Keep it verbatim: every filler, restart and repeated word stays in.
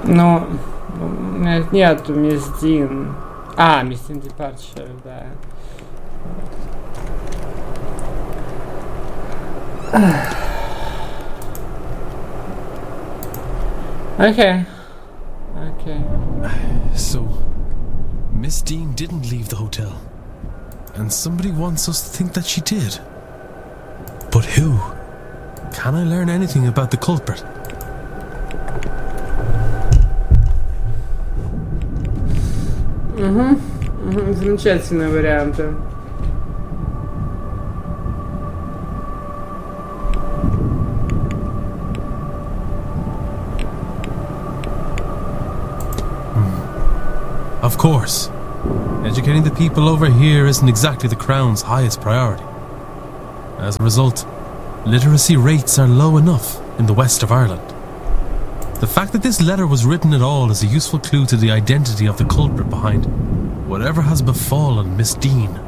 Ну, нет, нету Мисс Дин. А, Мисс Дин Депарчер, да. Okay. Okay. So, Miss Dean didn't leave the hotel. And somebody wants us to think that she did. But who? Can I learn anything about the culprit? Угу. Угу. Замечательные варианты. Of course. Educating the people over here isn't exactly the Crown's highest priority. As a result, literacy rates are low enough in the west of Ireland. The fact that this letter was written at all is a useful clue to the identity of the culprit behind whatever has befallen Miss Dean.